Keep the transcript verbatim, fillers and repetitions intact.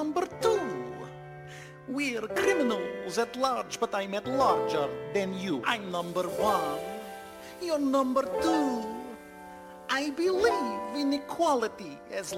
number two. We're criminals at large, but I'm at larger than you. I'm number one. You're number two. I believe in equality as